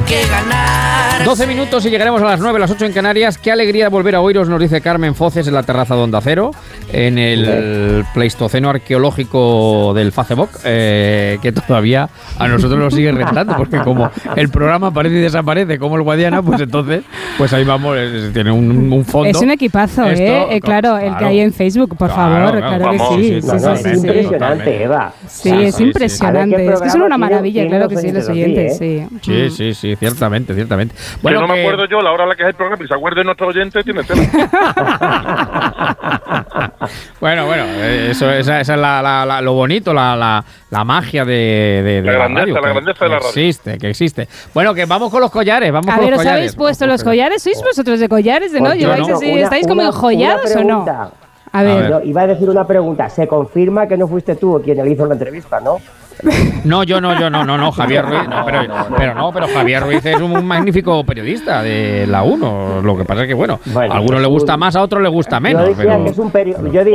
que ganar. 12 minutos y llegaremos a las 9, las 8 en Canarias. Qué alegría volver a oíros, nos dice Carmen Foces en la terraza de Onda Cero, en el Pleistoceno arqueológico del Facebook, que todavía a nosotros nos sigue rentando, porque como el programa aparece y desaparece como el Guadiana, pues entonces, pues ahí vamos, tiene un fondo. Es un equipazo, claro, el que hay en Facebook, por favor, claro que sí. Es impresionante, Eva. Sí, es impresionante. Es que son una maravilla, claro que sí, los oyentes, sí. Sí, ciertamente. Bueno, que no me acuerdo yo la hora a la que es el programa, pero si se acuerda de nuestro oyente, tiene tela. Bueno, esa es lo bonito, la magia de la grandeza, la grandeza de la radio. Que existe. Bueno, que vamos con los collares, A ver, ¿os habéis puesto los collares? ¿Sois vosotros de collares? ¿No? ¿Lleváis así? ¿Estáis como enjollados o no? A ver. No, iba a decir una pregunta. ¿Se confirma que no fuiste tú quien le hizo la entrevista, no? No, Javier Ruiz, pero Javier Ruiz es un magnífico periodista de la 1. Lo que pasa es que, bueno, a algunos le gusta más, a otros le gusta menos. Yo decía que es un